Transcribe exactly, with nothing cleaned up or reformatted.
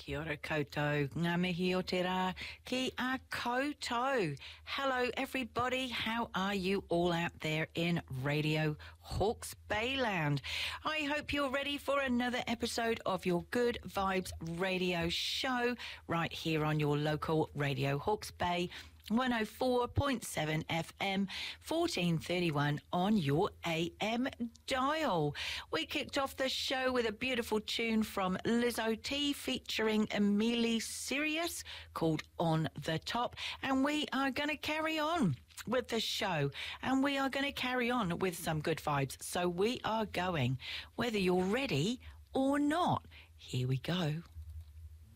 Kia ora koutou, ngā mihi o te rā, ki a koutou. Hello everybody, how are you all out there in Radio Hawke's Bay Land? I hope you're ready for another episode of your Good Vibes radio show right here on your local Radio Hawke's Bay one oh four point seven F M, fourteen thirty-one on your A M dial. We kicked off the show with a beautiful tune from Lizzo T featuring Emily Sirius called On the Top, and we are going to carry on with the show, and we are going to carry on with some good vibes. So we are going, whether you're ready or not. Here we go.